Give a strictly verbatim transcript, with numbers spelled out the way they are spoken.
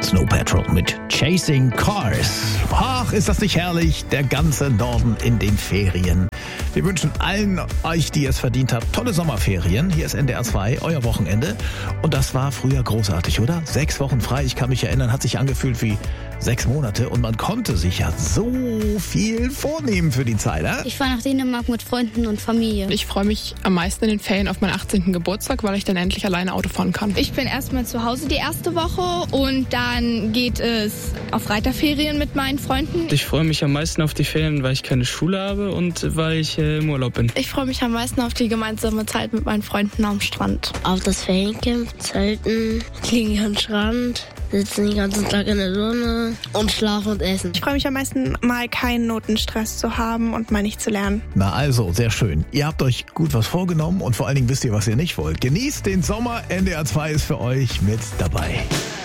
Snow Patrol mit Chasing Cars. Ach, ist das nicht herrlich? Der ganze Norden in den Ferien. Wir wünschen allen euch, die es verdient habt, tolle Sommerferien. Hier ist N D R zwei, euer Wochenende. Und das war früher großartig, oder? Sechs Wochen frei, ich kann mich erinnern, hat sich angefühlt wie sechs Monate. Und man konnte sich ja so viel vornehmen für die Zeit, ne? Ich fahre nach Dänemark mit Freunden und Familie. Ich freue mich am meisten in den Ferien auf meinen achtzehnten Geburtstag, weil ich dann endlich alleine Auto fahren kann. Ich bin erstmal zu Hause die erste Woche und dann geht es auf Reiterferien mit meinen Freunden. Ich freue mich am meisten auf die Ferien, weil ich keine Schule habe und weil ich äh, im Urlaub bin. Ich freue mich am meisten auf die gemeinsame Zeit mit meinen Freunden am Strand. Auf das Feriencamp, Zelten, liegen am Strand, sitzen den ganzen Tag in der Sonne und schlafen und essen. Ich freue mich am meisten, mal keinen Notenstress zu haben und mal nicht zu lernen. Na also, sehr schön. Ihr habt euch gut was vorgenommen und vor allen Dingen wisst ihr, was ihr nicht wollt. Genießt den Sommer. N D R zwei ist für euch mit dabei.